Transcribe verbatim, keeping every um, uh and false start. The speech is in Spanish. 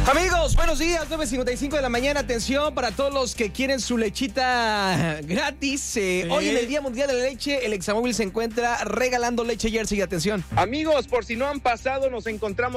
Amigos, buenos días, nueve cincuenta y cinco de la mañana. Atención para todos los que quieren su lechita gratis. Eh, Sí. Hoy en el Día Mundial de la Leche, el Examóvil se encuentra regalando leche Jersey. Atención. Amigos, por si no han pasado, nos encontramos